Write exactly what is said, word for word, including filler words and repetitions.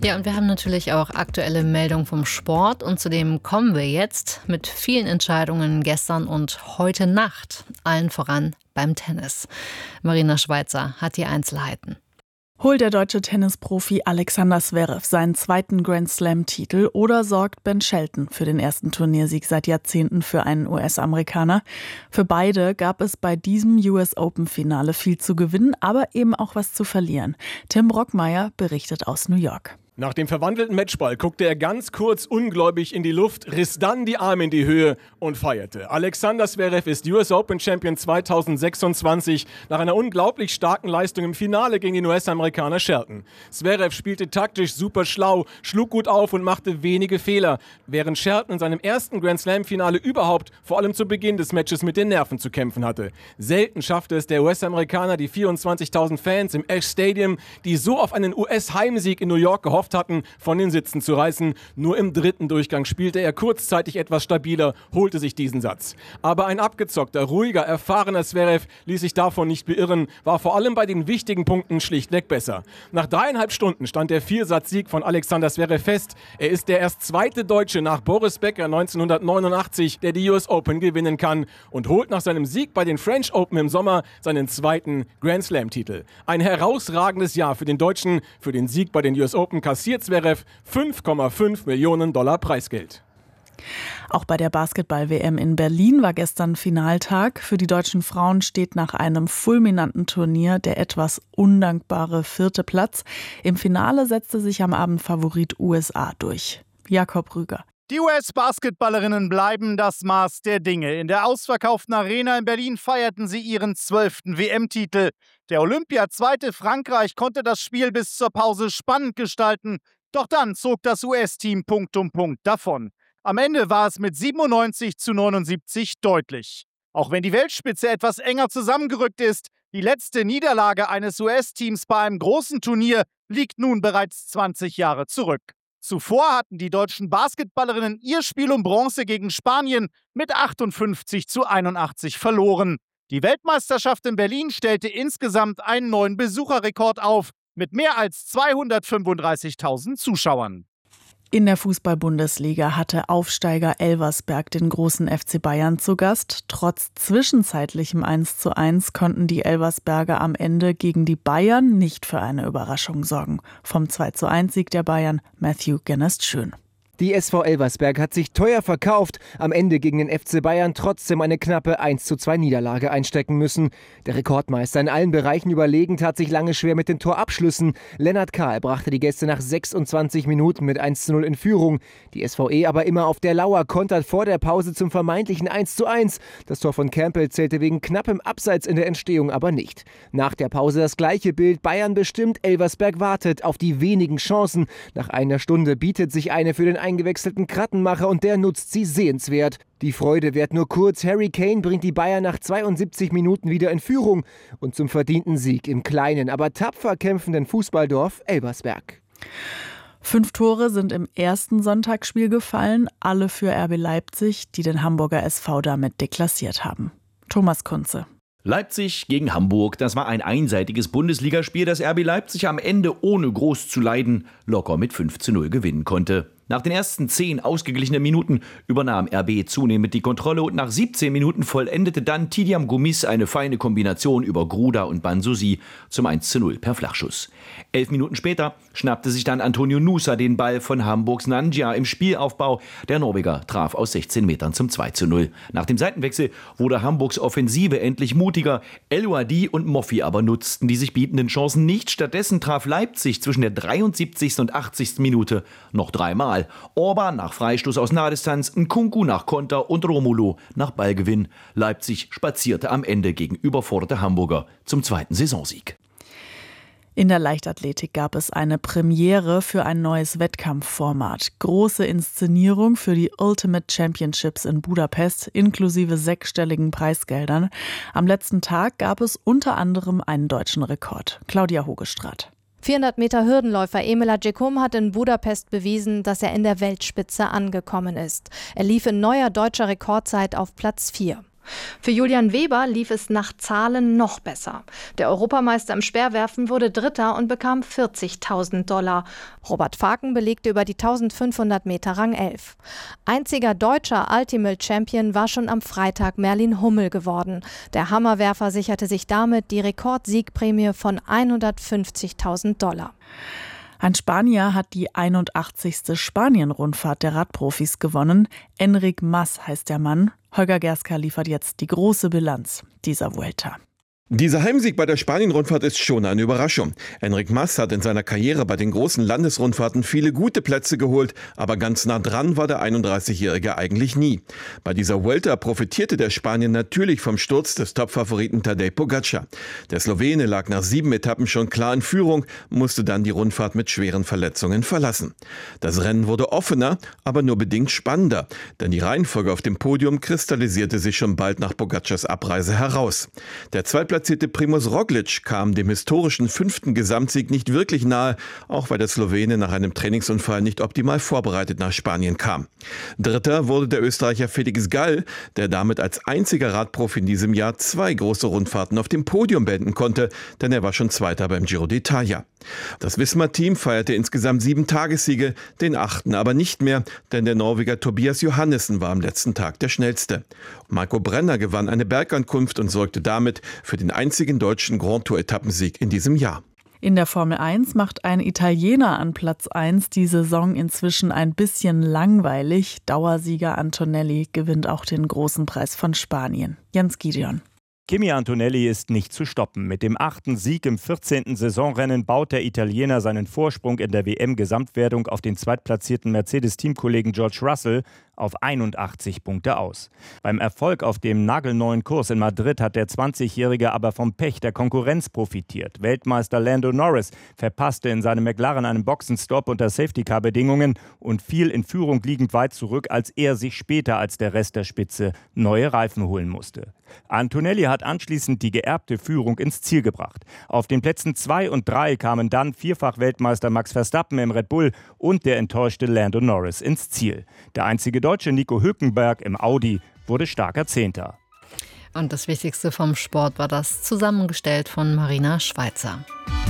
Ja, und wir haben natürlich auch aktuelle Meldungen vom Sport und zu dem kommen wir jetzt mit vielen Entscheidungen gestern und heute Nacht, allen voran beim Tennis. Marina Schweizer hat die Einzelheiten. Holt der deutsche Tennisprofi Alexander Zverev seinen zweiten Grand-Slam-Titel oder sorgt Ben Shelton für den ersten Turniersieg seit Jahrzehnten für einen U S-Amerikaner? Für beide gab es bei diesem U S Open-Finale viel zu gewinnen, aber eben auch was zu verlieren. Tim Brockmeier berichtet aus New York. Nach dem verwandelten Matchball guckte er ganz kurz ungläubig in die Luft, riss dann die Arme in die Höhe und feierte. Alexander Zverev ist U S Open Champion zweitausendsechsundzwanzig nach einer unglaublich starken Leistung im Finale gegen den U S-Amerikaner Shelton. Zverev spielte taktisch super schlau, schlug gut auf und machte wenige Fehler, während Shelton in seinem ersten Grand-Slam-Finale überhaupt vor allem zu Beginn des Matches mit den Nerven zu kämpfen hatte. Selten schaffte es der U S-Amerikaner, die vierundzwanzigtausend Fans im Ash Stadium, die so auf einen U S-Heimsieg in New York gehofft hatten, von den Sitzen zu reißen. Nur im dritten Durchgang spielte er kurzzeitig etwas stabiler, holte sich diesen Satz. Aber ein abgezockter, ruhiger, erfahrener Zverev ließ sich davon nicht beirren, war vor allem bei den wichtigen Punkten schlichtweg besser. Nach dreieinhalb Stunden stand der Viersatzsieg von Alexander Zverev fest. Er ist der erst zweite Deutsche nach Boris Becker neunzehnhundertneunundachtzig, der die U S Open gewinnen kann und holt nach seinem Sieg bei den French Open im Sommer seinen zweiten Grand Slam-Titel. Ein herausragendes Jahr für den Deutschen, für den Sieg bei den U S Open kassiert Zverev fünf Komma fünf Millionen Dollar Preisgeld. Auch bei der Basketball-W M in Berlin war gestern Finaltag. Für die deutschen Frauen steht nach einem fulminanten Turnier der etwas undankbare vierte Platz. Im Finale setzte sich am Abend Favorit U S A durch. Jakob Rüger. Die U S-Basketballerinnen bleiben das Maß der Dinge. In der ausverkauften Arena in Berlin feierten sie ihren zwölften W M-Titel. Der Olympia-Zweite Frankreich konnte das Spiel bis zur Pause spannend gestalten. Doch dann zog das U S-Team Punkt um Punkt davon. Am Ende war es mit siebenundneunzig zu neunundsiebzig deutlich. Auch wenn die Weltspitze etwas enger zusammengerückt ist, die letzte Niederlage eines U S-Teams bei einem großen Turnier liegt nun bereits zwanzig Jahre zurück. Zuvor hatten die deutschen Basketballerinnen ihr Spiel um Bronze gegen Spanien mit achtundfünfzig zu einundachtzig verloren. Die Weltmeisterschaft in Berlin stellte insgesamt einen neuen Besucherrekord auf, mit mehr als zweihundertfünfunddreißigtausend Zuschauern. In der Fußball-Bundesliga hatte Aufsteiger Elversberg den großen F C Bayern zu Gast. Trotz zwischenzeitlichem eins zu eins konnten die Elversberger am Ende gegen die Bayern nicht für eine Überraschung sorgen. Vom zwei zu eins Sieg der Bayern Matthew Genest-Schön. Die S V Elversberg hat sich teuer verkauft, am Ende gegen den F C Bayern trotzdem eine knappe eins zu zwei Niederlage einstecken müssen. Der Rekordmeister in allen Bereichen überlegen tat sich lange schwer mit den Torabschlüssen. Lennart Kahl brachte die Gäste nach sechsundzwanzig Minuten mit eins zu null in Führung. Die S V E aber immer auf der Lauer, kontert vor der Pause zum vermeintlichen eins zu eins. Das Tor von Campbell zählte wegen knappem Abseits in der Entstehung aber nicht. Nach der Pause das gleiche Bild, Bayern bestimmt, Elversberg wartet auf die wenigen Chancen. Nach einer Stunde bietet sich eine für den eingewechselten Krattenmacher und der nutzt sie sehenswert. Die Freude währt nur kurz. Harry Kane bringt die Bayern nach zweiundsiebzig Minuten wieder in Führung und zum verdienten Sieg im kleinen, aber tapfer kämpfenden Fußballdorf Elversberg. Fünf Tore sind im ersten Sonntagsspiel gefallen, alle für R B Leipzig, die den Hamburger S V damit deklassiert haben. Thomas Kunze. Leipzig gegen Hamburg, das war ein einseitiges Bundesligaspiel, das R B Leipzig am Ende ohne groß zu leiden locker mit fünf zu null gewinnen konnte. Nach den ersten zehn ausgeglichenen Minuten übernahm R B zunehmend die Kontrolle und nach siebzehn Minuten vollendete dann Tidiam Gomis eine feine Kombination über Gruda und Banzusi zum eins zu null per Flachschuss. Elf Minuten später schnappte sich dann Antonio Nusa den Ball von Hamburgs Nangia im Spielaufbau. Der Norweger traf aus sechzehn Metern zum zwei zu null. Nach dem Seitenwechsel wurde Hamburgs Offensive endlich mutiger. El Ouadi und Moffi aber nutzten die sich bietenden Chancen nicht. Stattdessen traf Leipzig zwischen der dreiundsiebzigsten und achtzigsten Minute noch dreimal. Orban nach Freistoß aus Nahdistanz, Nkunku nach Konter und Romulo nach Ballgewinn. Leipzig spazierte am Ende gegen überforderte Hamburger zum zweiten Saisonsieg. In der Leichtathletik gab es eine Premiere für ein neues Wettkampfformat. Große Inszenierung für die Ultimate Championships in Budapest, inklusive sechsstelligen Preisgeldern. Am letzten Tag gab es unter anderem einen deutschen Rekord. Claudia Hogestraat. vierhundert Meter Hürdenläufer Emil Agyekum hat in Budapest bewiesen, dass er in der Weltspitze angekommen ist. Er lief in neuer deutscher Rekordzeit auf Platz vier. Für Julian Weber lief es nach Zahlen noch besser. Der Europameister im Speerwerfen wurde Dritter und bekam vierzigtausend Dollar. Robert Faken belegte über die eintausendfünfhundert Meter Rang elf. Einziger deutscher Ultimate Champion war schon am Freitag Merlin Hummel geworden. Der Hammerwerfer sicherte sich damit die Rekordsiegprämie von hundertfünfzigtausend Dollar. Ein Spanier hat die einundachtzigste Spanien-Rundfahrt der Radprofis gewonnen. Enric Mas heißt der Mann. Holger Gerska liefert jetzt die große Bilanz dieser Vuelta. Dieser Heimsieg bei der Spanien-Rundfahrt ist schon eine Überraschung. Enric Mas hat in seiner Karriere bei den großen Landesrundfahrten viele gute Plätze geholt, aber ganz nah dran war der einunddreißigjährige eigentlich nie. Bei dieser Vuelta profitierte der Spanier natürlich vom Sturz des Topfavoriten Tadej Pogačar. Der Slowene lag nach sieben Etappen schon klar in Führung, musste dann die Rundfahrt mit schweren Verletzungen verlassen. Das Rennen wurde offener, aber nur bedingt spannender, denn die Reihenfolge auf dem Podium kristallisierte sich schon bald nach Pogačars Abreise heraus. Der zweitplatzierte Primož Roglič kam dem historischen fünften Gesamtsieg nicht wirklich nahe, auch weil der Slowene nach einem Trainingsunfall nicht optimal vorbereitet nach Spanien kam. Dritter wurde der Österreicher Felix Gall, der damit als einziger Radprofi in diesem Jahr zwei große Rundfahrten auf dem Podium beenden konnte, denn er war schon Zweiter beim Giro d'Italia. Das Wismar-Team feierte insgesamt sieben Tagessiege, den achten aber nicht mehr, denn der Norweger Tobias Johannessen war am letzten Tag der schnellste. Marco Brenner gewann eine Bergankunft und sorgte damit für den einzigen deutschen Grand Tour-Etappensieg in diesem Jahr. In der Formel eins macht ein Italiener an Platz eins die Saison inzwischen ein bisschen langweilig. Dauersieger Antonelli gewinnt auch den großen Preis von Spanien. Jens Gideon. Kimi Antonelli ist nicht zu stoppen. Mit dem achten Sieg im vierzehnten Saisonrennen baut der Italiener seinen Vorsprung in der W M-Gesamtwertung auf den zweitplatzierten Mercedes-Teamkollegen George Russell auf einundachtzig Punkte aus. Beim Erfolg auf dem nagelneuen Kurs in Madrid hat der zwanzigjährige aber vom Pech der Konkurrenz profitiert. Weltmeister Lando Norris verpasste in seinem McLaren einen Boxenstopp unter Safety-Car-Bedingungen und fiel in Führung liegend weit zurück, als er sich später als der Rest der Spitze neue Reifen holen musste. Antonelli hat anschließend die geerbte Führung ins Ziel gebracht. Auf den Plätzen zwei und drei kamen dann Vierfach-Weltmeister Max Verstappen im Red Bull und der enttäuschte Lando Norris ins Ziel. Der einzige Deutsche Nico Hülkenberg im Audi wurde starker Zehnter. Und das Wichtigste vom Sport war das zusammengestellt von Marina Schweizer.